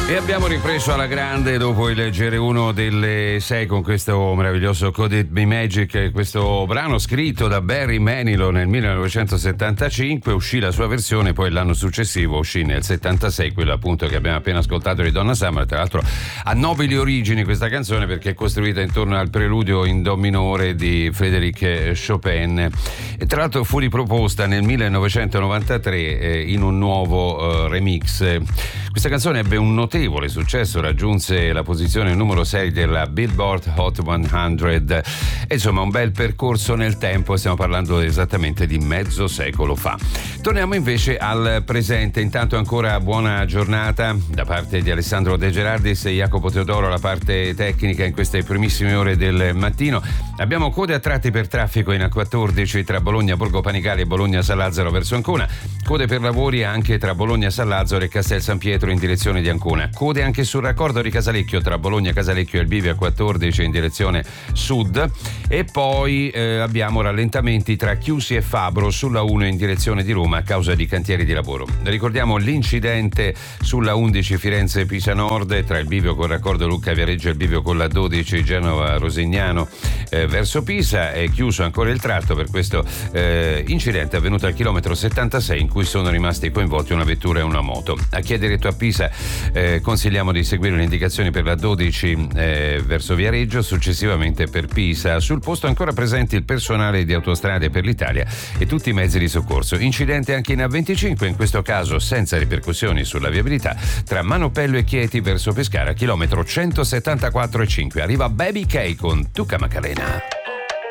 E abbiamo ripreso alla grande dopo il GR1 delle 6 con questo meraviglioso Could It Be Magic, questo brano scritto da Barry Manilow nel 1975, uscì la sua versione, poi l'anno successivo uscì nel 76, quella appunto che abbiamo appena ascoltato di Donna Summer. Tra l'altro ha nobili origini questa canzone perché è costruita intorno al preludio in do minore di Frédéric Chopin e tra l'altro fu riproposta nel 1993 in un nuovo remix. Questa canzone ebbe un notevole successo, raggiunse la posizione numero 6 della Billboard Hot 100 e insomma un bel percorso nel tempo, stiamo parlando esattamente di mezzo secolo fa. Torniamo invece al presente, intanto ancora buona giornata da parte di Alessandro De Gerardis e Jacopo Teodoro alla parte tecnica in queste primissime ore del mattino. Abbiamo code a tratti per traffico in A14 tra Bologna Borgo Panigale e Bologna San Lazzaro verso Ancona, code per lavori anche tra Bologna San Lazzaro e Castel San Pietro in direzione di Ancona, code anche sul raccordo di Casalecchio tra Bologna Casalecchio e il Bivio A14 in direzione sud e poi abbiamo rallentamenti tra Chiusi e Fabro sulla 1 in direzione di Roma a causa di cantieri di lavoro. Ricordiamo l'incidente sulla 11 Firenze Pisa Nord tra il Bivio col raccordo Lucca Viareggio e il Bivio con la 12 Genova Rosignano verso Pisa. È chiuso ancora il tratto per questo incidente avvenuto al chilometro 76 in cui sono rimasti coinvolti una vettura e una moto. A chi è diretto a Pisa consigliamo di seguire le indicazioni per la 12 verso Viareggio, successivamente per Pisa. Sul posto ancora presenti il personale di Autostrade per l'Italia e tutti i mezzi di soccorso. Incidente anche in A25, in questo caso senza ripercussioni sulla viabilità, tra Manopello e Chieti verso Pescara, chilometro 174,5. Arriva Baby K con Tuca Macarena.